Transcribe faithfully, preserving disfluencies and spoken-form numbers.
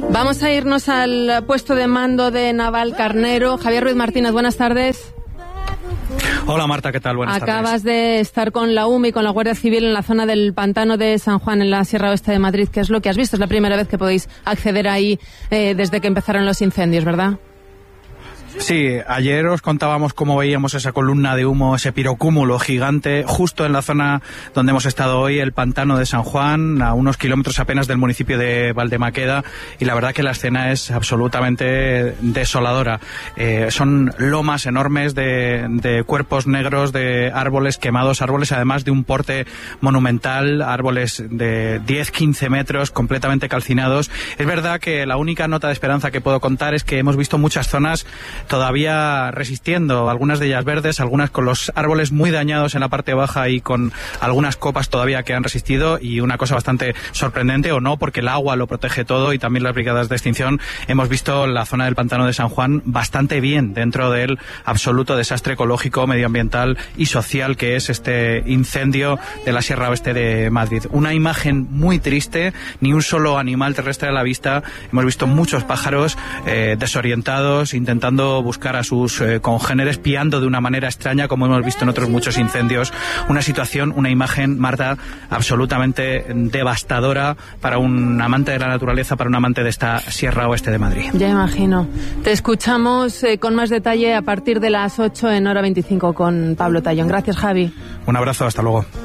Vamos a irnos al puesto de mando de Navalcarnero. Javier Ruiz Martínez, buenas tardes. Hola Marta, ¿qué tal? Buenas tardes. Acabas de estar con la U M I, con la Guardia Civil, en la zona del Pantano de San Juan, en la Sierra Oeste de Madrid. ¿Qué es lo que has visto? Es la primera vez que podéis acceder ahí eh, desde que empezaron los incendios, ¿verdad? Sí, ayer os contábamos cómo veíamos esa columna de humo, ese pirocúmulo gigante, justo en la zona donde hemos estado hoy, el Pantano de San Juan, a unos kilómetros apenas del municipio de Valdemaqueda, y la verdad que la escena es absolutamente desoladora. Eh, son lomas enormes de, de cuerpos negros, de árboles quemados, árboles además de un porte monumental, árboles de diez, quince metros, completamente calcinados. Es verdad que la única nota de esperanza que puedo contar es que hemos visto muchas zonas todavía resistiendo, algunas de ellas verdes, algunas con los árboles muy dañados en la parte baja y con algunas copas todavía que han resistido, y una cosa bastante sorprendente, o no, porque el agua lo protege todo y también las brigadas de extinción, hemos visto la zona del Pantano de San Juan bastante bien dentro del absoluto desastre ecológico, medioambiental y social que es este incendio de la Sierra Oeste de Madrid. Una imagen muy triste, ni un solo animal terrestre a la vista, hemos visto muchos pájaros eh, desorientados, intentando buscar a sus eh, congéneres, piando de una manera extraña, como hemos visto en otros muchos incendios. Una situación, una imagen, Marta, absolutamente devastadora para un amante de la naturaleza, para un amante de esta Sierra Oeste de Madrid. Ya imagino. Te escuchamos eh, con más detalle a partir de las ocho en Hora veinticinco con Pablo Tallón. Gracias, Javi. Un abrazo, hasta luego.